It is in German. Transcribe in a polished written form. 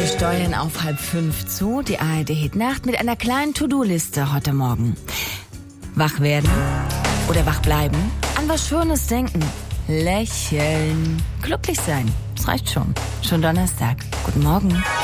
Wir steuern auf 4:30 zu, die ARD Hit Nacht mit einer kleinen To-Do-Liste heute Morgen. Wach werden oder wach bleiben, an was Schönes denken, lächeln, glücklich sein, das reicht schon. Schon Donnerstag. Guten Morgen.